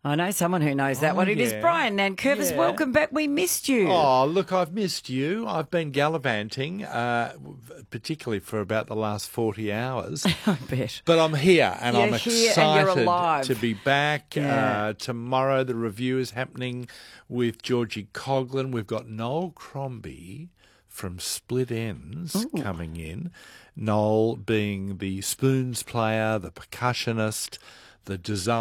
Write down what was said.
I know someone who knows that one. It is Brian Nankervis. Welcome back. We missed you. Oh, look, I've missed you. I've been gallivanting, particularly for about the last 40 hours. I bet. But I'm here, and You're I'm here and you're excited alive. to be back. Yeah. Tomorrow the review is happening with Georgie Coughlin. We've got Noel Crombie from Split Ends coming in. Noel being the spoons player, the percussionist, the designer.